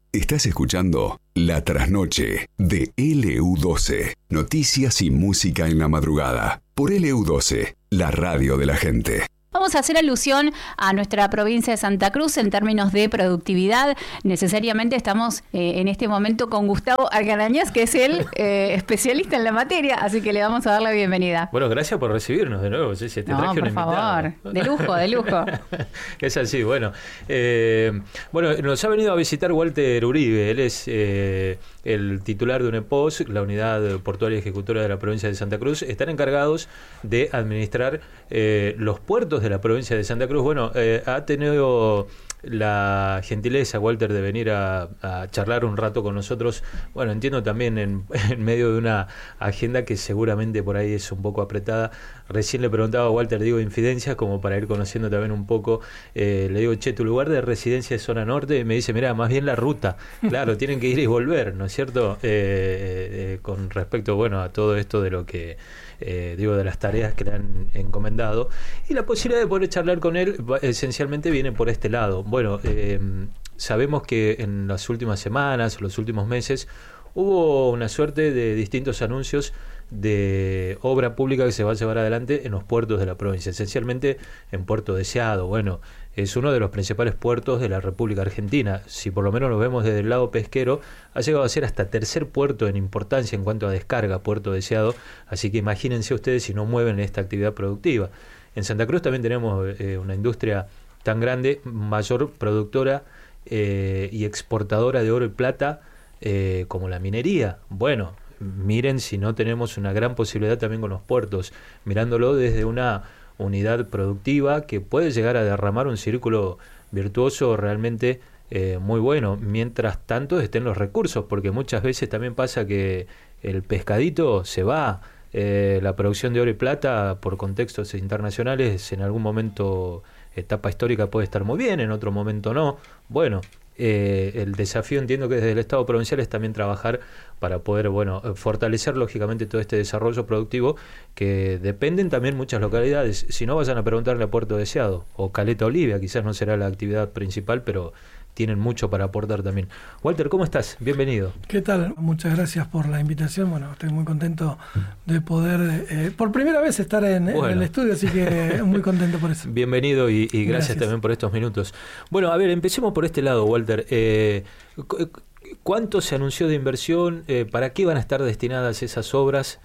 Estás escuchando La Trasnoche de LU12. Noticias y música en la madrugada. Por LU12, la radio de la gente. Vamos a hacer alusión a nuestra provincia de Santa Cruz en términos de productividad. Necesariamente estamos en este momento con Gustavo Argarañaz, que es el especialista en la materia, así que le vamos a dar la bienvenida. Bueno, gracias por recibirnos de nuevo, Ceci. Te traje por favor, de lujo, de lujo. Es así, bueno. Bueno, nos ha venido a visitar Walter Uribe. Él es el titular de UNEPOS, la unidad portuaria ejecutora de la provincia de Santa Cruz. Están encargados de administrar los puertos de la provincia de Santa Cruz. Bueno, ha tenido la gentileza, Walter, de venir a charlar un rato con nosotros. Bueno, entiendo también en medio de una agenda que seguramente por ahí es un poco apretada. Recién le preguntaba a Walter, digo, infidencias, como para ir conociendo también un poco. Le digo, che, tu lugar de residencia es zona norte. Y me dice, mira, más bien la ruta. Claro, tienen que ir y volver, ¿no es cierto? Con respecto, bueno, a todo esto de lo que... de las tareas que le han encomendado, y la posibilidad de poder charlar con él esencialmente viene por este lado. Bueno, sabemos que en las últimas semanas, los últimos meses, hubo una suerte de distintos anuncios de obra pública que se va a llevar adelante en los puertos de la provincia, esencialmente en Puerto Deseado. Bueno, es uno de los principales puertos de la República Argentina. Si por lo menos lo vemos desde el lado pesquero, ha llegado a ser hasta tercer puerto en importancia en cuanto a descarga, Puerto Deseado. Así que imagínense ustedes si no mueven esta actividad productiva. En Santa Cruz también tenemos una industria tan grande, mayor productora y exportadora de oro y plata como la minería. Bueno, miren si no tenemos una gran posibilidad también con los puertos, mirándolo desde una unidad productiva que puede llegar a derramar un círculo virtuoso realmente muy bueno, mientras tanto estén los recursos, porque muchas veces también pasa que el pescadito se va, la producción de oro y plata por contextos internacionales en algún momento, etapa histórica puede estar muy bien, en otro momento no. Bueno, el desafío, entiendo que desde el Estado provincial, es también trabajar para poder, bueno, fortalecer lógicamente todo este desarrollo productivo que dependen también muchas localidades. Si no, vayan a preguntarle a Puerto Deseado o Caleta Olivia, quizás no será la actividad principal, pero tienen mucho para aportar también. Walter, ¿cómo estás? Bienvenido. ¿Qué tal? Muchas gracias por la invitación. Bueno, estoy muy contento de poder, por primera vez, estar en el estudio, así que muy contento por eso. Bienvenido y gracias también por estos minutos. Bueno, a ver, empecemos por este lado, Walter. ¿Cuánto se anunció de inversión? ¿Para qué van a estar destinadas esas obras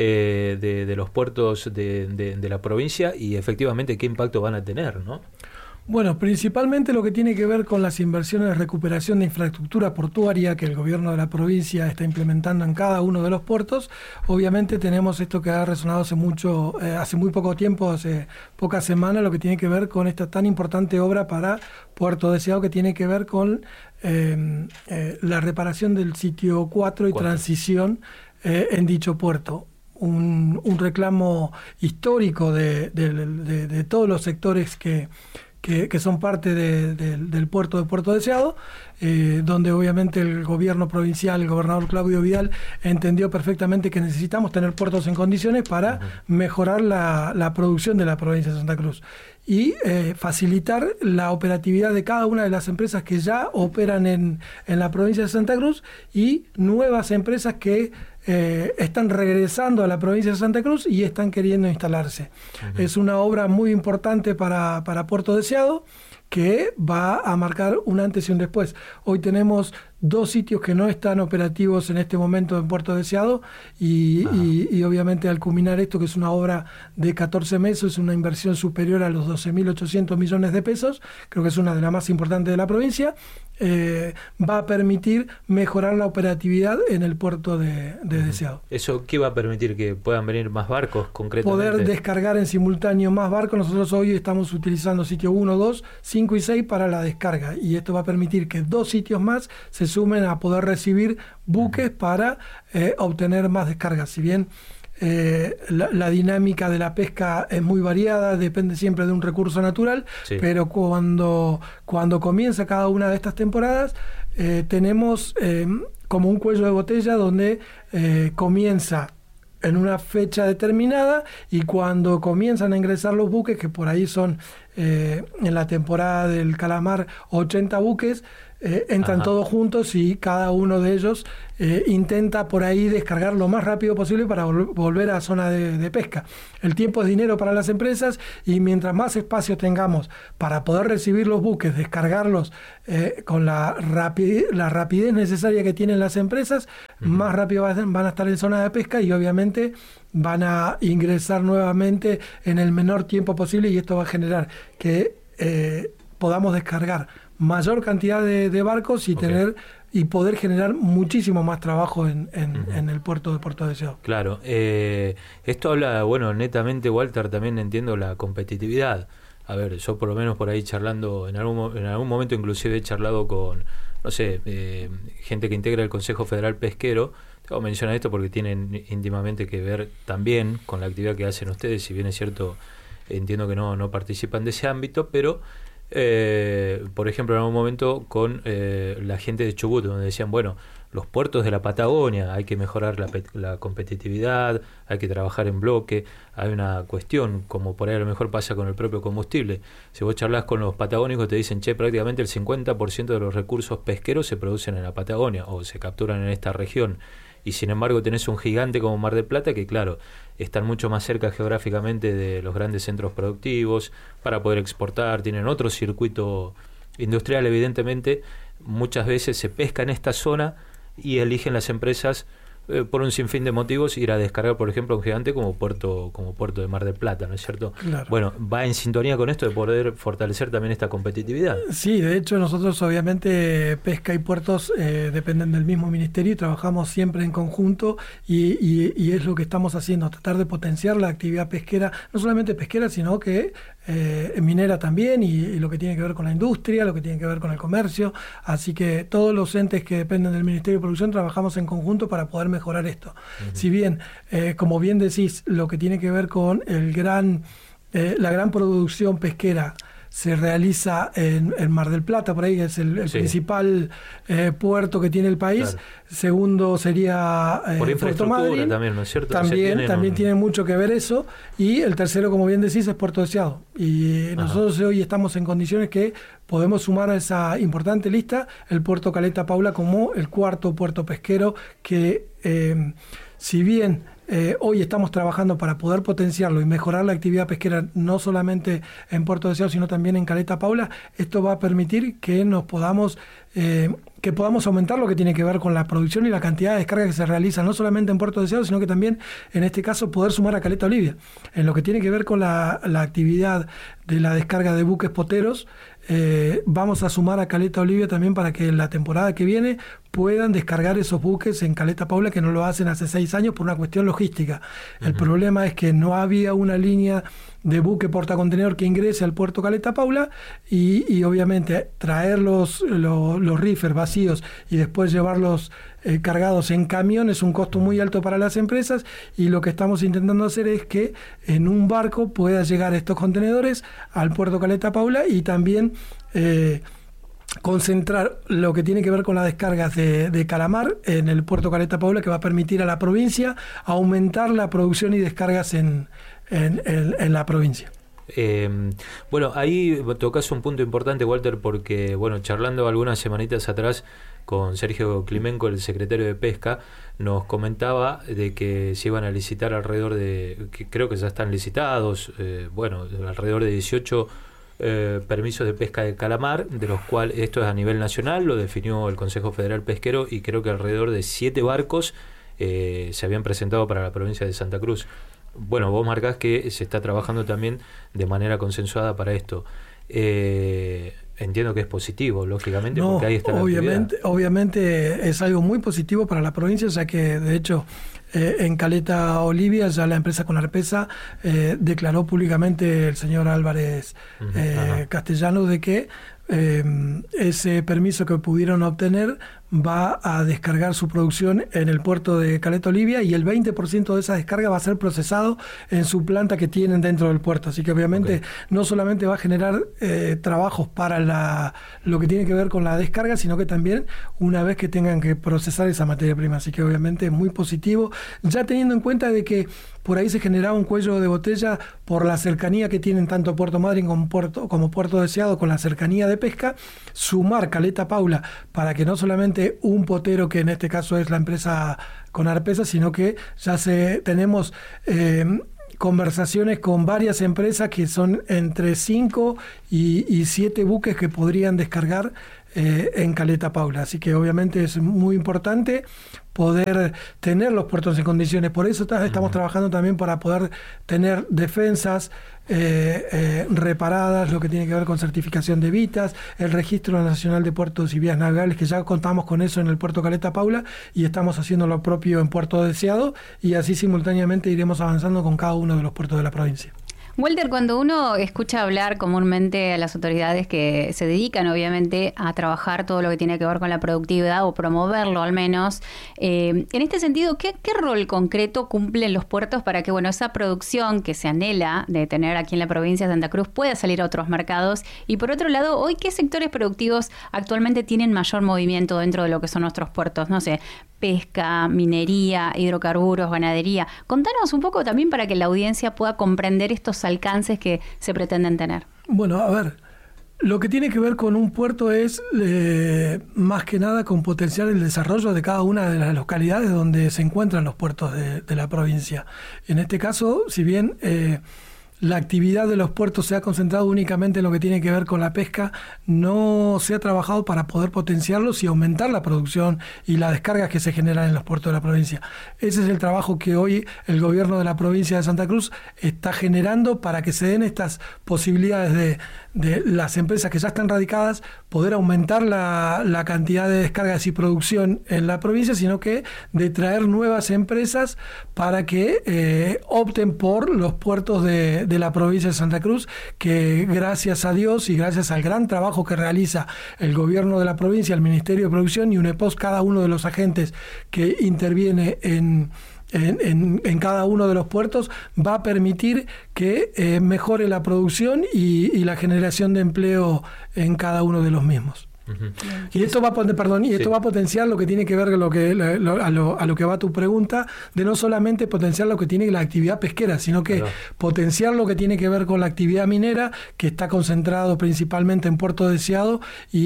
de los puertos de la provincia? Y efectivamente, ¿qué impacto van a tener, no? Bueno, principalmente lo que tiene que ver con las inversiones de recuperación de infraestructura portuaria que el gobierno de la provincia está implementando en cada uno de los puertos. Obviamente tenemos esto que ha resonado hace muy poco tiempo, hace pocas semanas, lo que tiene que ver con esta tan importante obra para Puerto Deseado, que tiene que ver con la reparación del sitio 4 y transición en dicho puerto. Un reclamo histórico de todos los sectores que son parte del puerto de Puerto Deseado, donde obviamente el gobierno provincial, el gobernador Claudio Vidal, entendió perfectamente que necesitamos tener puertos en condiciones para mejorar la producción de la provincia de Santa Cruz y facilitar la operatividad de cada una de las empresas que ya operan en la provincia de Santa Cruz y nuevas empresas que están regresando a la provincia de Santa Cruz y están queriendo instalarse. Es una obra muy importante para Puerto Deseado, que va a marcar un antes y un después. Hoy tenemos 2 sitios que no están operativos en este momento en Puerto Deseado y obviamente al culminar esto, que es una obra de 14 meses, es una inversión superior a los 12.800 millones de pesos, creo que es una de las más importantes de la provincia, va a permitir mejorar la operatividad en el puerto de Deseado. ¿Eso qué va a permitir? ¿Que puedan venir más barcos concretamente? Poder descargar en simultáneo más barcos. Nosotros hoy estamos utilizando sitio 1, 2, 5 y 6 para la descarga, y esto va a permitir que 2 sitios más se sumen a poder recibir buques para obtener más descargas. Si bien la dinámica de la pesca es muy variada, depende siempre de un recurso natural, sí, pero cuando comienza cada una de estas temporadas tenemos como un cuello de botella donde comienza en una fecha determinada, y cuando comienzan a ingresar los buques, que por ahí son en la temporada del calamar 80 buques, entran todos juntos y cada uno de ellos intenta por ahí descargar lo más rápido posible para volver a zona de pesca. El tiempo es dinero para las empresas y mientras más espacio tengamos para poder recibir los buques, descargarlos con la rapidez necesaria que tienen las empresas, más rápido van a estar en zona de pesca y obviamente van a ingresar nuevamente en el menor tiempo posible, y esto va a generar que podamos descargar mayor cantidad de barcos y y poder generar muchísimo más trabajo en el puerto de Puerto Deseado. Claro, esto habla, netamente, Walter, también entiendo la competitividad. A ver, yo por lo menos por ahí charlando, en algún momento inclusive he charlado con, gente que integra el Consejo Federal Pesquero. Tengo que mencionar esto porque tienen íntimamente que ver también con la actividad que hacen ustedes, si bien es cierto, entiendo que no participan de ese ámbito, pero por ejemplo en algún momento con la gente de Chubut, donde decían, los puertos de la Patagonia hay que mejorar la competitividad, hay que trabajar en bloque. Hay una cuestión, como por ahí a lo mejor pasa con el propio combustible, si vos charlás con los patagónicos te dicen, prácticamente el 50% de los recursos pesqueros se producen en la Patagonia o se capturan en esta región, y sin embargo tenés un gigante como Mar del Plata que, claro, están mucho más cerca geográficamente de los grandes centros productivos para poder exportar, tienen otro circuito industrial. Evidentemente muchas veces se pesca en esta zona y eligen las empresas por un sinfín de motivos ir a descargar, por ejemplo, un gigante como puerto de Mar del Plata, ¿no es cierto? Claro. Va en sintonía con esto de poder fortalecer también esta competitividad. Sí, de hecho nosotros obviamente pesca y puertos dependen del mismo ministerio y trabajamos siempre en conjunto y es lo que estamos haciendo, tratar de potenciar la actividad pesquera, no solamente pesquera, sino que minera también, y lo que tiene que ver con la industria, lo que tiene que ver con el comercio. Así que todos los entes que dependen del Ministerio de Producción trabajamos en conjunto para poder mejorar esto. Si bien, como bien decís, lo que tiene que ver con la gran producción pesquera se realiza en Mar del Plata, por ahí es el principal puerto que tiene el país. Claro. Segundo sería por Puerto Madryn. También, ¿no es cierto? También tiene mucho que ver eso. Y el tercero, como bien decís, es Puerto Deseado. Y nosotros hoy estamos en condiciones que podemos sumar a esa importante lista el puerto Caleta Paula como el cuarto puerto pesquero que, si bien hoy estamos trabajando para poder potenciarlo y mejorar la actividad pesquera no solamente en Puerto Deseado, sino también en Caleta Paula, esto va a permitir que podamos aumentar lo que tiene que ver con la producción y la cantidad de descargas que se realizan, no solamente en Puerto Deseado, sino que también, en este caso, poder sumar a Caleta Olivia. En lo que tiene que ver con la actividad de la descarga de buques poteros, vamos a sumar a Caleta Olivia también para que en la temporada que viene puedan descargar esos buques en Caleta Paula, que no lo hacen hace 6 años por una cuestión logística. El problema es que no había una línea de buque portacontenedor que ingrese al puerto Caleta Paula y obviamente traer los reefers vacíos y después llevarlos cargados en camión es un costo muy alto para las empresas, y lo que estamos intentando hacer es que en un barco pueda llegar estos contenedores al puerto Caleta Paula y también concentrar lo que tiene que ver con las descargas de calamar en el puerto Caleta Paula, que va a permitir a la provincia aumentar la producción y descargas en la provincia. Ahí tocas un punto importante, Walter, porque charlando algunas semanitas atrás con Sergio Climenco, el secretario de Pesca, nos comentaba de que se iban a licitar alrededor que creo que ya están licitados, alrededor de 18 permisos de pesca de calamar, de los cuales, esto es a nivel nacional, lo definió el Consejo Federal Pesquero, y creo que alrededor de 7 barcos se habían presentado para la provincia de Santa Cruz. Vos marcás que se está trabajando también de manera consensuada para esto. Entiendo que es positivo, lógicamente, porque ahí está la actividad. Obviamente es algo muy positivo para la provincia, ya que de hecho en Caleta Olivia ya la empresa Conarpesa declaró públicamente el señor Álvarez Castellano de que ese permiso que pudieron obtener va a descargar su producción en el puerto de Caleta Olivia, y el 20% de esa descarga va a ser procesado en su planta que tienen dentro del puerto. Así que obviamente no solamente va a generar trabajos para lo que tiene que ver con la descarga, sino que también una vez que tengan que procesar esa materia prima. Así que obviamente es muy positivo, ya teniendo en cuenta de que por ahí se generaba un cuello de botella por la cercanía que tienen tanto Puerto Madryn como Puerto Deseado con la cercanía de pesca. Sumar Caleta Paula para que no solamente un potero, que en este caso es la empresa Conarpesa, sino que ya tenemos conversaciones con varias empresas que son entre 5 y 7 buques que podrían descargar en Caleta Paula. Así que obviamente es muy importante poder tener los puertos en condiciones. Por eso estamos trabajando también para poder tener defensas reparadas, lo que tiene que ver con certificación de VITAS, el Registro Nacional de Puertos y Vías Navegables, que ya contamos con eso en el puerto Caleta Paula, y estamos haciendo lo propio en Puerto Deseado, y así simultáneamente iremos avanzando con cada uno de los puertos de la provincia. Walter, cuando uno escucha hablar comúnmente a las autoridades que se dedican obviamente a trabajar todo lo que tiene que ver con la productividad o promoverlo al menos, en este sentido, ¿qué rol concreto cumplen los puertos para que esa producción que se anhela de tener aquí en la provincia de Santa Cruz pueda salir a otros mercados? Y por otro lado, hoy, ¿qué sectores productivos actualmente tienen mayor movimiento dentro de lo que son nuestros puertos? No sé, pesca, minería, hidrocarburos, ganadería. Contanos un poco también para que la audiencia pueda comprender estos alcances que se pretenden tener. Bueno, a ver, lo que tiene que ver con un puerto es más que nada con potenciar el desarrollo de cada una de las localidades donde se encuentran los puertos de la provincia. En este caso, si bien la actividad de los puertos se ha concentrado únicamente en lo que tiene que ver con la pesca, no se ha trabajado para poder potenciarlos y aumentar la producción y las descargas que se generan en los puertos de la provincia. Ese es el trabajo que hoy el gobierno de la provincia de Santa Cruz está generando para que se den estas posibilidades de las empresas que ya están radicadas, poder aumentar la cantidad de descargas y producción en la provincia, sino que de traer nuevas empresas para que opten por los puertos de la provincia de Santa Cruz, que gracias a Dios y gracias al gran trabajo que realiza el gobierno de la provincia, el Ministerio de Producción y UNEPOS, cada uno de los agentes que interviene en cada uno de los puertos, va a permitir que mejore la producción y la generación de empleo en cada uno de los mismos. Uh-huh. Y esto va a potenciar lo que tiene que ver a lo que va tu pregunta, de no solamente potenciar lo que tiene la actividad pesquera, sino que potenciar lo que tiene que ver con la actividad minera, que está concentrado principalmente en Puerto Deseado,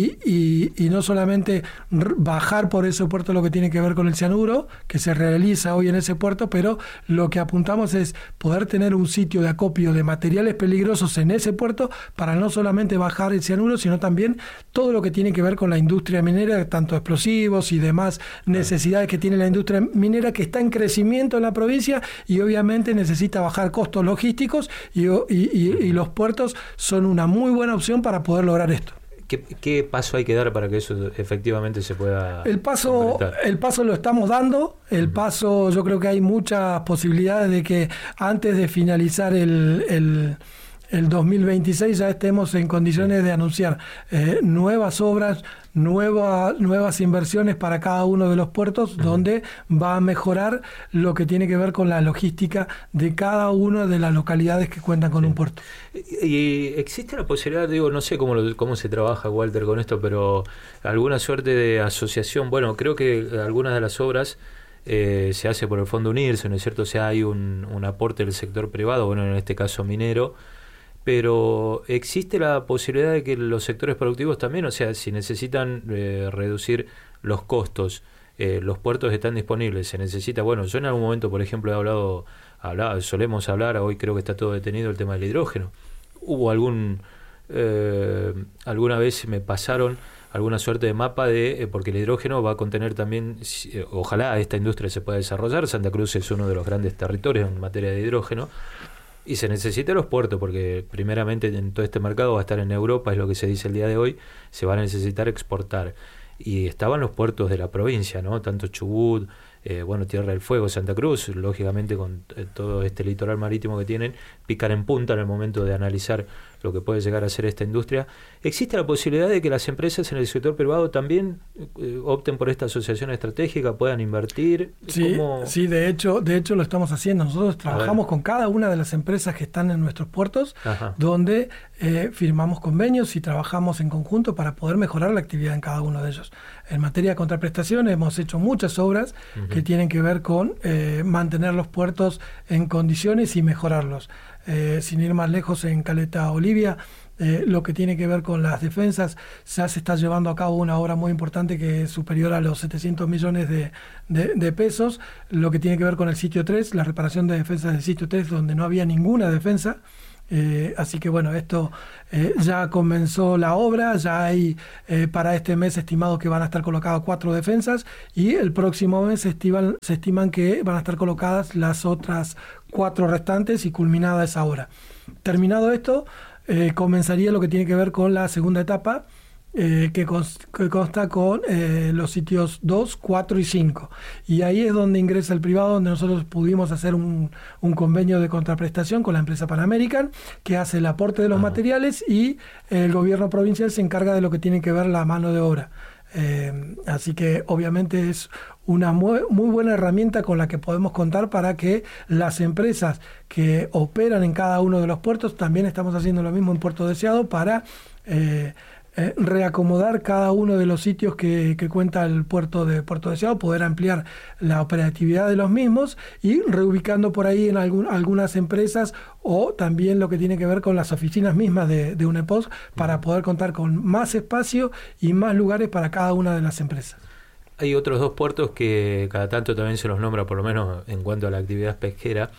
y no solamente bajar por ese puerto lo que tiene que ver con el cianuro, que se realiza hoy en ese puerto, pero lo que apuntamos es poder tener un sitio de acopio de materiales peligrosos en ese puerto para no solamente bajar el cianuro, sino también todo lo que tiene que ver con la industria minera, tanto explosivos y demás necesidades que tiene la industria minera, que está en crecimiento en la provincia y obviamente necesita bajar costos logísticos, y los puertos son una muy buena opción para poder lograr esto. ¿Qué paso hay que dar para que eso efectivamente se pueda completar? El paso lo estamos dando. El paso, yo creo que hay muchas posibilidades de que antes de finalizar el 2026 ya estemos en condiciones de anunciar nuevas obras, nuevas inversiones para cada uno de los puertos, donde va a mejorar lo que tiene que ver con la logística de cada una de las localidades que cuentan con un puerto. ¿Y existe la posibilidad, no sé cómo se trabaja, Walter, con esto, pero alguna suerte de asociación? Bueno, creo que algunas de las obras se hace por el Fondo Unirse, ¿no es cierto? O sea, hay un aporte del sector privado, bueno, en este caso minero, pero existe la posibilidad de que los sectores productivos también, o sea, si necesitan reducir los costos, los puertos están disponibles, se necesita, yo en algún momento, por ejemplo, solemos hablar, hoy creo que está todo detenido, el tema del hidrógeno. Hubo alguna vez me pasaron alguna suerte de mapa porque el hidrógeno va a contener también, ojalá esta industria se pueda desarrollar. Santa Cruz es uno de los grandes territorios en materia de hidrógeno, y se necesitan los puertos, porque primeramente en todo este mercado va a estar en Europa, es lo que se dice el día de hoy, se van a necesitar exportar. Y estaban los puertos de la provincia, ¿no? Tanto Chubut, Tierra del Fuego, Santa Cruz, lógicamente con todo este litoral marítimo que tienen, pican en punta en el momento de analizar lo que puede llegar a ser esta industria. ¿Existe la posibilidad de que las empresas en el sector privado también opten por esta asociación estratégica, puedan invertir? Sí, de hecho lo estamos haciendo. Nosotros trabajamos con cada una de las empresas que están en nuestros puertos, donde firmamos convenios y trabajamos en conjunto para poder mejorar la actividad en cada uno de ellos. En materia de contraprestación hemos hecho muchas obras que tienen que ver con mantener los puertos en condiciones y mejorarlos. Sin ir más lejos, en Caleta Olivia, lo que tiene que ver con las defensas, ya se está llevando a cabo una obra muy importante que es superior a los 700 millones de pesos, lo que tiene que ver con el sitio 3, la reparación de defensas del sitio 3, donde no había ninguna defensa. Así que bueno, esto ya comenzó la obra, ya hay para este mes estimado que van a estar colocadas 4 defensas y el próximo mes se estiman que van a estar colocadas las otras 4 restantes y culminada esa obra. Terminado esto, comenzaría lo que tiene que ver con la segunda etapa, que consta con los sitios 2, 4 y 5. Y ahí es donde ingresa el privado, donde nosotros pudimos hacer un convenio de contraprestación con la empresa Pan American, que hace el aporte de los materiales y el gobierno provincial se encarga de lo que tiene que ver la mano de obra. Así que obviamente es una muy buena herramienta con la que podemos contar para que las empresas que operan en cada uno de los puertos, también estamos haciendo lo mismo en Puerto Deseado para reacomodar cada uno de los sitios que cuenta el puerto de Puerto Deseado, poder ampliar la operatividad de los mismos y reubicando por ahí en algunas empresas o también lo que tiene que ver con las oficinas mismas de UNEPOS para poder contar con más espacio y más lugares para cada una de las empresas. Hay otros 2 puertos que cada tanto también se los nombra, por lo menos en cuanto a la actividad pesquera,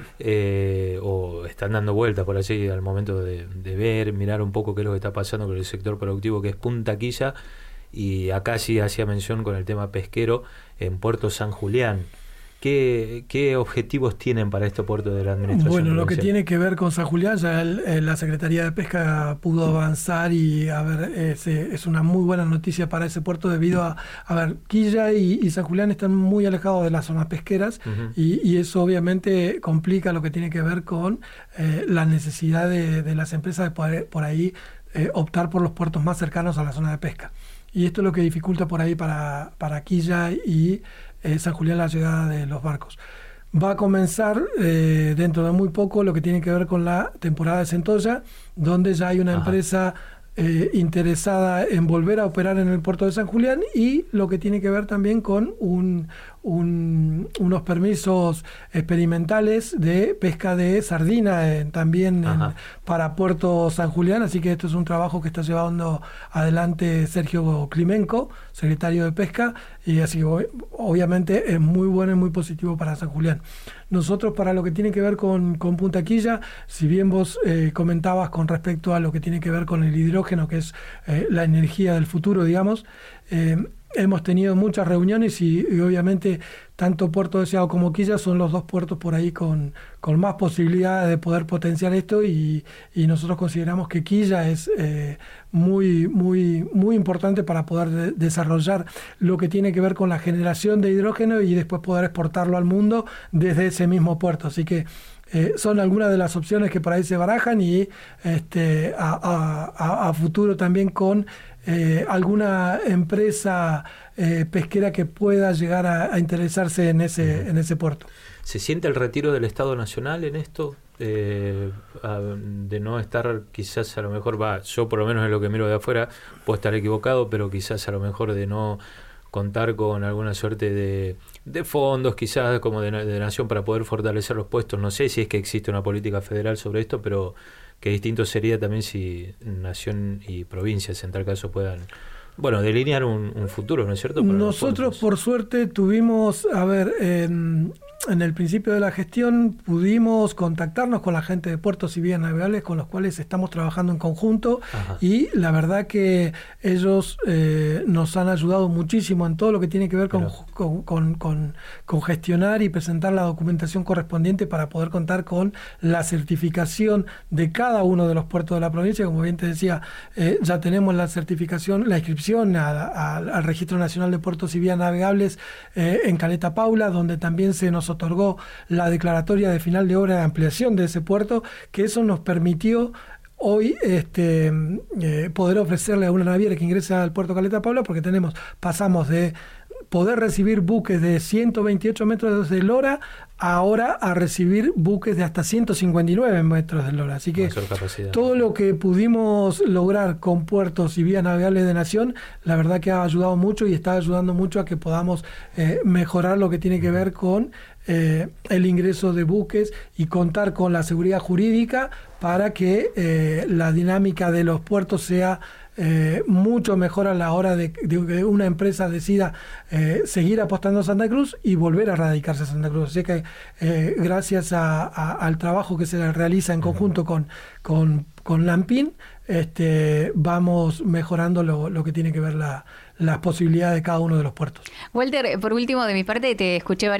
o están dando vueltas por allí al momento de mirar un poco qué es lo que está pasando con el sector productivo, que es Punta Quilla, y acá sí hacía mención con el tema pesquero en Puerto San Julián. ¿Qué objetivos tienen para este puerto de la administración? Bueno, lo que tiene que ver con San Julián, ya la Secretaría de Pesca pudo avanzar y es una muy buena noticia para ese puerto debido a Quilla y San Julián están muy alejados de las zonas pesqueras y eso obviamente complica lo que tiene que ver con la necesidad de las empresas de poder por ahí optar por los puertos más cercanos a la zona de pesca. Y esto es lo que dificulta por ahí para Quilla y San Julián la llegada de los barcos. Va a comenzar dentro de muy poco lo que tiene que ver con la temporada de centolla, donde ya hay una empresa interesada en volver a operar en el puerto de San Julián y lo que tiene que ver también con unos permisos experimentales de pesca de sardina también para Puerto San Julián, así que esto es un trabajo que está llevando adelante Sergio Climenco, secretario de Pesca, y así obviamente es muy bueno y muy positivo para San Julián. Nosotros, para lo que tiene que ver con Punta Quilla, si bien vos comentabas con respecto a lo que tiene que ver con el hidrógeno, que es la energía del futuro, digamos, hemos tenido muchas reuniones y obviamente tanto Puerto Deseado como Quilla son los 2 puertos por ahí con más posibilidades de poder potenciar esto y nosotros consideramos que Quilla es muy importante para poder desarrollar lo que tiene que ver con la generación de hidrógeno y después poder exportarlo al mundo desde ese mismo puerto. Así que son algunas de las opciones que por ahí se barajan y a futuro también con alguna empresa pesquera que pueda llegar a interesarse en ese puerto. ¿Se siente el retiro del Estado Nacional en esto? De no estar, quizás a lo mejor, yo por lo menos en lo que miro de afuera, puedo estar equivocado, pero quizás a lo mejor de no contar con alguna suerte de fondos, quizás como de nación para poder fortalecer los puestos. No sé si es que existe una política federal sobre esto, pero qué distinto sería también si nación y provincias en tal caso puedan delinear un futuro, ¿no es cierto? Nosotros por suerte tuvimos, en el principio de la gestión pudimos contactarnos con la gente de Puertos y Vías Navegables con los cuales estamos trabajando en conjunto. Ajá. Y la verdad que ellos nos han ayudado muchísimo en todo lo que tiene que ver con gestionar y presentar la documentación correspondiente para poder contar con la certificación de cada uno de los puertos de la provincia. Como bien te decía, ya tenemos la certificación, la inscripción al Registro Nacional de Puertos y Vías Navegables en Caleta Paula, donde también se nos otorgó la declaratoria de final de obra de ampliación de ese puerto, que eso nos permitió hoy poder ofrecerle a una naviera que ingresa al puerto Caleta Paula, porque pasamos de poder recibir buques de 128 metros de eslora ahora a recibir buques de hasta 159 metros de eslora. Así que todo lo que pudimos lograr con Puertos y Vías Navegables de Nación, la verdad que ha ayudado mucho y está ayudando mucho a que podamos mejorar lo que tiene que ver con el ingreso de buques y contar con la seguridad jurídica para que la dinámica de los puertos sea mucho mejor a la hora de que una empresa decida seguir apostando a Santa Cruz y volver a radicarse a Santa Cruz. Así que gracias al trabajo que se realiza en conjunto con Lampin, vamos mejorando lo que tiene que ver las posibilidades de cada uno de los puertos. Walter, por último, de mi parte, te escuché varias